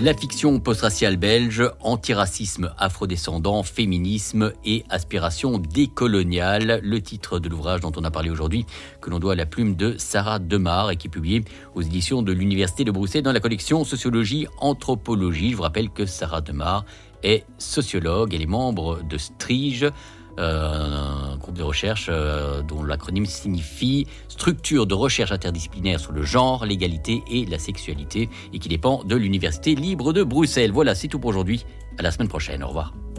La fiction post-raciale belge, antiracisme afrodescendant, féminisme et aspiration décoloniale. Le titre de l'ouvrage dont on a parlé aujourd'hui, que l'on doit à la plume de Sarah Demar et qui est publié aux éditions de l'Université de Bruxelles dans la collection Sociologie Anthropologie. Je vous rappelle que Sarah Demar est sociologue, elle est membre de STRIGE, un groupe de recherche dont l'acronyme signifie Structure de recherche interdisciplinaire sur le genre, l'égalité et la sexualité et qui dépend de l'Université libre de Bruxelles. Voilà, c'est tout pour aujourd'hui. À la semaine prochaine. Au revoir.